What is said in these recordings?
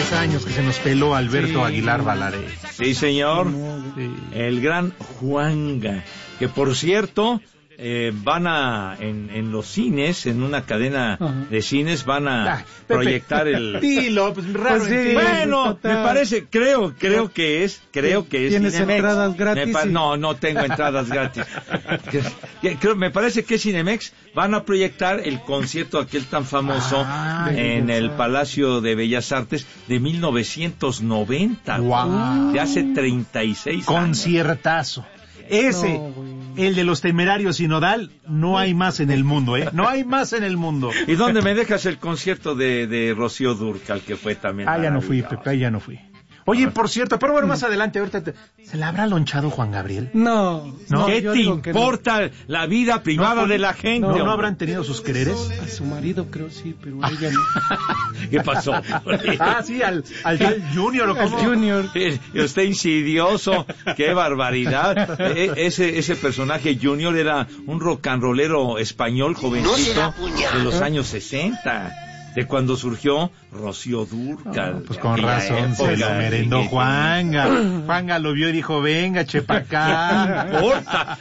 10 años que se nos peló Alberto Aguilar Valadez. Sí, señor. Sí. El gran Juanga, que por cierto, van en los cines, en una cadena de cines, van a proyectar el... Dilo, pues raro. Pues sí, Bueno, me parece, creo que es ¿Tienes Cinemex. entradas gratis? No tengo entradas gratis. Me parece que es Cinemex. Van a proyectar el concierto aquel tan famoso en el Palacio de Bellas Artes de 1990. Wow. De hace 36 años. Conciertazo. Ese, el de los Temerarios Sinodal, no hay más en el mundo, ¿eh? No hay más en el mundo. ¿Y dónde me dejas el concierto de Rocío Dúrcal, que fue también? Ya no fui, Pepe, ya no fui. Oye, por cierto, pero bueno, más adelante, ahorita ¿se le habrá lonchado Juan Gabriel? No. ¿Qué te importa la vida privada de la gente? ¿No habrán tenido sus quereres? A su marido creo sí, pero ella no. ¿Qué pasó? Sí, al tal Junior, ¿o cómo? Al Junior. Usted insidioso, qué barbaridad. Ese personaje Junior era un rock and rollero español jovencito de los años 60. De cuando surgió Rocío Dúrcal. Pues con razón se lo merendó Juanga. Juanga lo vio y dijo, venga, chepa acá. No importa.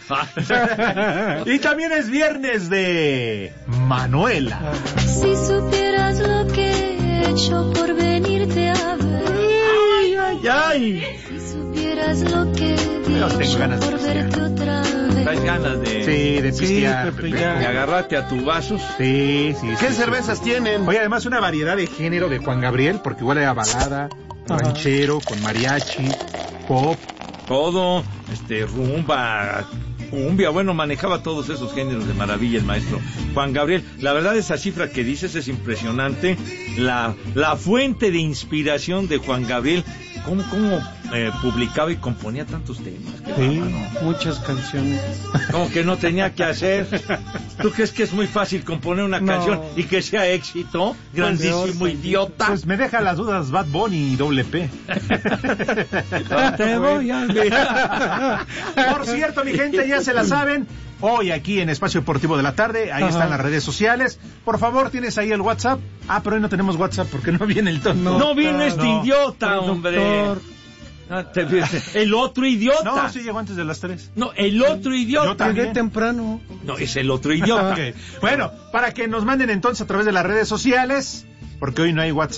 Y también es viernes de Manuela. Si supieras lo que he hecho por venirte a ver. Ay. Si supieras lo que he Yo tengo hecho ganas de por pistear. verte otra vez. ¿Traes ganas de De pistear. Pepe, Pepe. ya. agarrarte a tu vasos? Sí. ¿Qué cervezas tienen? Oye, además una variedad de género de Juan Gabriel, porque igual era balada, ranchero, con mariachi, pop. Todo, rumba, cumbia, bueno, manejaba todos esos géneros de maravilla el maestro Juan Gabriel. La verdad, esa cifra que dices es impresionante. La fuente de inspiración de Juan Gabriel, cómo publicaba y componía tantos temas. Sí. Muchas canciones. Como que no tenía que hacer. ¿Tú crees que es muy fácil componer una canción y que sea éxito? Grandísimo idiota. Pues me deja las dudas Bad Bunny y Doble P. Te voy a olvidar. Por cierto, mi gente, ya se la saben. Hoy aquí en Espacio Deportivo de la Tarde, ahí están las redes sociales. Por favor, ¿tienes ahí el WhatsApp? Pero hoy no tenemos WhatsApp porque no viene el tonto. No vino este idiota, hombre. Doctor. El otro idiota. No, sí llegó antes de las 3. No, el otro idiota. Yo también. Llegué temprano. No, es el otro idiota. Okay. Bueno, para que nos manden entonces a través de las redes sociales, porque hoy no hay WhatsApp.